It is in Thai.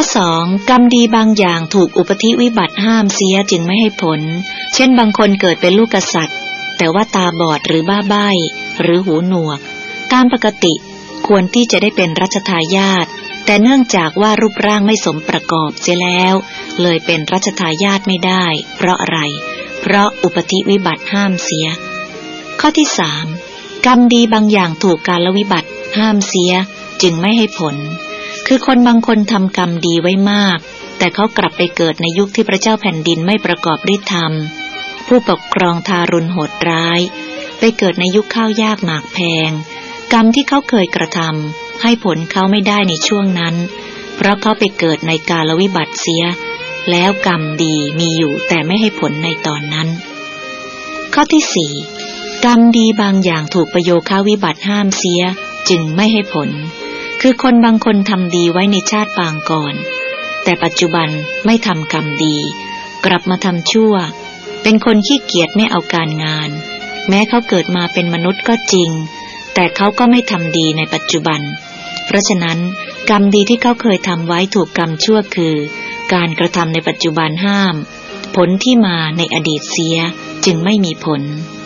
2. กรรมดีบางอย่างถูกอุปธิวิบัติห้ามเสียจึงไม่ให้ผลเช่นบางคนเกิดเป็นลูกกษัตริย์แต่ว่าตาบอดหรือบ้าใบ้หรือหูหนวกตามปกติควรที่จะได้เป็นรัชทายาทแต่เนื่องจากว่ารูปร่างไม่สมประกอบเสียแล้วเลยเป็นรัชทายาทไม่ได้เพราะอะไรเพราะอุปธิวิบัติห้ามเสียข้อที่ 3. กรรมดีบางอย่างถูกกาลวิบัติห้ามเสียจึงไม่ให้ผลคือคนบางคนทำกรรมดีไว้มากแต่เขากลับไปเกิดในยุคที่พระเจ้าแผ่นดินไม่ประกอบฤทธิธรรมผู้ปกครองทารุณโหดร้ายไปเกิดในยุคข้าวยากหมากแพงกรรมที่เขาเคยกระทำให้ผลเขาไม่ได้ในช่วงนั้นเพราะเขาไปเกิดในกาลวิบัติเสียแล้วกรรมดีมีอยู่แต่ไม่ให้ผลในตอนนั้นข้อที่ 4. กรรมดีบางอย่างถูกประโยคาวิบัติห้ามเสียจึงไม่ให้ผลคือคนบางคนทำดีไว้ในชาติปางก่อนแต่ปัจจุบันไม่ทำกรรมดีกลับมาทำชั่วเป็นคนขี้เกียจไม่เอาการงานแม้เขาเกิดมาเป็นมนุษย์ก็จริงแต่เขาก็ไม่ทำดีในปัจจุบันเพราะฉะนั้นกรรมดีที่เขาเคยทำไว้ถูกกรรมชั่วคือการกระทำในปัจจุบันห้ามผลที่มาในอดีตเสียจึงไม่มีผล